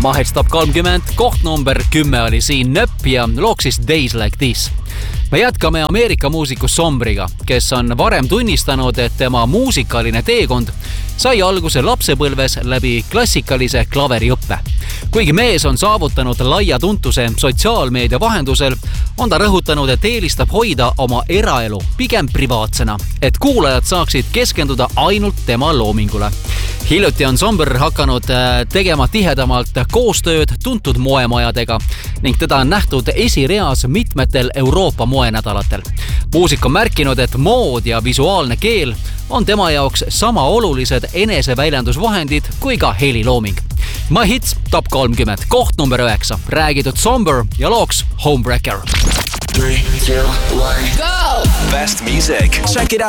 Mahets Top 30, koht number 10 oli siin Nöpp ja looksis Days Like This. Me jätkame Ameerika muusiku Sombriga, kes on varem tunnistanud, et tema muusikaline teekond sai alguse lapsepõlves läbi klassikalise klaveriõppe. Kuigi mees on saavutanud laia tuntuse sotsiaalmeedia vahendusel, on ta rõhutanud, et eelistab hoida oma eraelu pigem privaatsena, et kuulajad saaksid keskenduda ainult tema loomingule. Hiljuti on Somber hakanud tegema tihedamalt koostööd tuntud moemajadega ning teda on nähtud esireas mitmetel Euroopa moenädalatel. Muusik on märkinud, et mood ja visuaalne keel on tema jaoks sama olulised eneseväljendusvahendid kui ka helilooming. Mahets Top 30, koht number 9, räägitud Somber ja looks Homebreaker. 3, 2, 1, go! Best music. Check it out.